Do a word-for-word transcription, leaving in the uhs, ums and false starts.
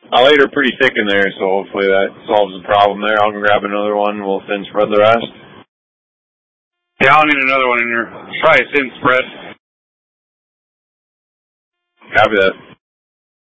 I laid her pretty thick in there, so hopefully that solves the problem there. I'll grab another one. We'll thin spread the rest. Yeah, I'll need another one in here. Try a thin spread. Copy that.